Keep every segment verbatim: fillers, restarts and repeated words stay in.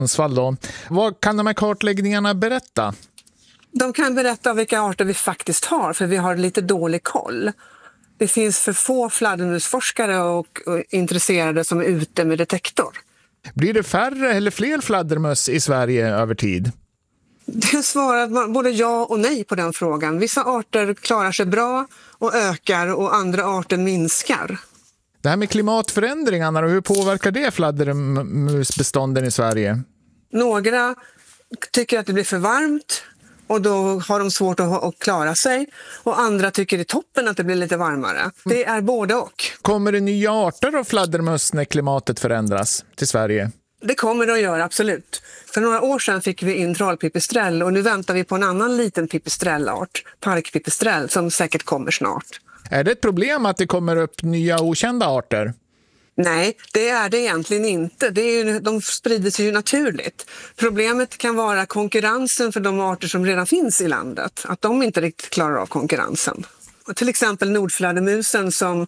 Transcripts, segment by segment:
Då. Vad kan de här kartläggningarna berätta? De kan berätta vilka arter vi faktiskt har, för vi har lite dålig koll. Det finns för få fladdermusforskare och, och intresserade som är ute med detektor. Blir det färre eller fler fladdermöss i Sverige över tid? Det svarar både ja och nej på den frågan. Vissa arter klarar sig bra och ökar och andra arter minskar. Det här med klimatförändringarna, hur påverkar det fladdermusbestånden i Sverige? Några tycker att det blir för varmt och då har de svårt att klara sig. Och andra tycker det är toppen att det blir lite varmare. Det är både och. Kommer det nya arter av fladdermöss när klimatet förändras till Sverige? Det kommer det att göra, absolut. För några år sedan fick vi in trollpipistrell och nu väntar vi på en annan liten pipistrellart, parkpipistrell, som säkert kommer snart. Är det ett problem att det kommer upp nya okända arter? Nej, det är det egentligen inte. Det är ju, de sprider sig ju naturligt. Problemet kan vara konkurrensen för de arter som redan finns i landet. Att de inte riktigt klarar av konkurrensen. Och till exempel nordfladdermusen som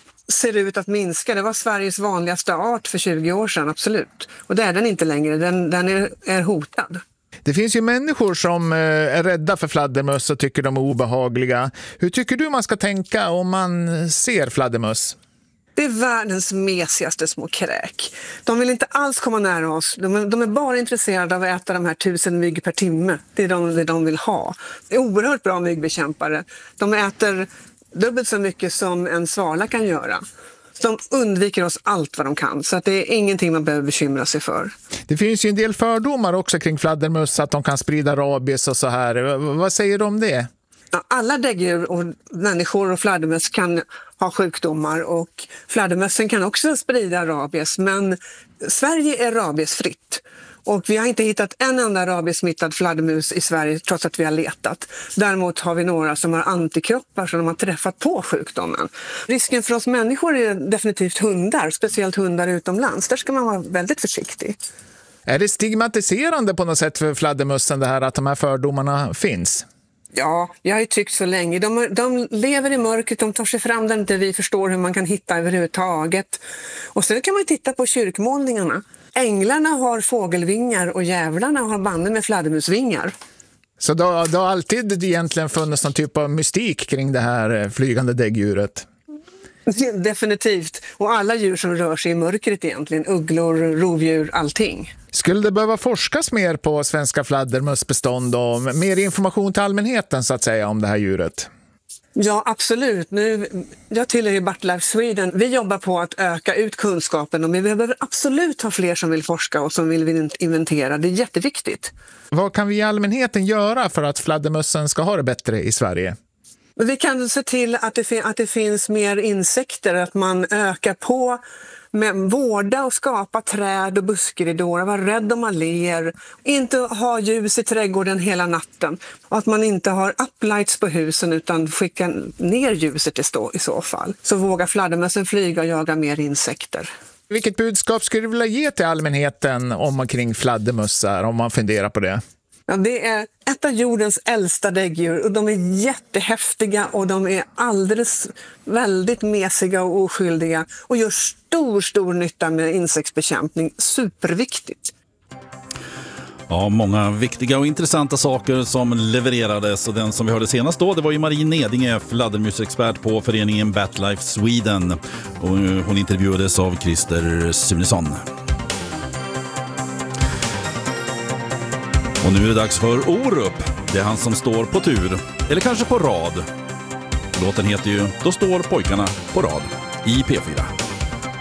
ser ut att minska. Det var Sveriges vanligaste art för tjugo år sedan, absolut. Och det är den inte längre, den, den är, är hotad. Det finns ju människor som är rädda för fladdermöss och tycker de är obehagliga. Hur tycker du man ska tänka om man ser fladdermöss? Det är världens mesigaste små kräk. De vill inte alls komma nära oss. De är, de är bara intresserade av att äta de här tusen mygg per timme. Det är de, det de vill ha. Det är oerhört bra myggbekämpare. De äter dubbelt så mycket som en svala kan göra. De undviker oss allt vad de kan, så att det är ingenting man behöver bekymra sig för. Det finns ju en del fördomar också kring fladdermöss, att de kan sprida rabies och så här. Vad säger du om det? Alla däggdjur och människor och fladdermöss kan ha sjukdomar och fladdermössen kan också sprida rabies, men Sverige är rabiesfritt. Och vi har inte hittat en enda rabiessmittad fladdermus i Sverige trots att vi har letat. Däremot har vi några som har antikroppar som de har träffat på sjukdomen. Risken för oss människor är definitivt hundar, speciellt hundar utomlands. Där ska man vara väldigt försiktig. Är det stigmatiserande på något sätt för fladdermössen det här att de här fördomarna finns? Ja, jag har ju tyckt så länge. De, de lever i mörkret, de tar sig fram där inte vi förstår hur man kan hitta överhuvudtaget. Och sen kan man titta på kyrkmålningarna. Änglarna har fågelvingar och jävlarna har banne med fladdermusvingar. Så det har, det har alltid egentligen funnits någon typ av mystik kring det här flygande däggdjuret? Definitivt. Och alla djur som rör sig i mörkret egentligen. Ugglor, rovdjur, allting. Skulle det behöva forskas mer på svenska fladdermössbestånd och mer information till allmänheten så att säga om det här djuret? Ja, absolut. Nu, jag tillhör ju BirdLife Sweden. Vi jobbar på att öka ut kunskapen och vi behöver absolut ha fler som vill forska och som vill inventera. Det är jätteviktigt. Vad kan vi i allmänheten göra för att fladdermössen ska ha det bättre i Sverige? Vi kan se till att det, att det finns mer insekter, att man ökar på med vårda och skapa träd och buskridåer, vara rädd om alléer, inte ha ljus i trädgården hela natten och att man inte har uplights på husen utan skicka ner ljuset i så fall. Så våga fladdermössen flyga och jaga mer insekter. Vilket budskap skulle du vilja ge till allmänheten om och kring fladdermössar om man funderar på det? Ja, det är ett av jordens äldsta däggdjur och de är jättehäftiga och de är alldeles väldigt mesiga och oskyldiga och gör stor, stor nytta med insektsbekämpning. Superviktigt. Ja, många viktiga och intressanta saker som levererades och den som vi hörde senast då, det var ju Marie Nedinge, fladdermusexpert på föreningen BirdLife Sweden och hon intervjuades av Christer Sunesson. Och nu är det dags för Orup. Det är han som står på tur, eller kanske på rad. Låten heter ju Då står pojkarna på rad i P fyra.